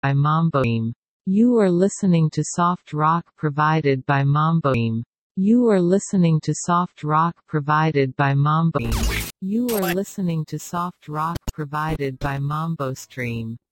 by Mamboim. You are listening to soft rock provided by Mamboim. You are listening to soft rock provided by Mamboim. You are listening to soft rock provided by MamboStream.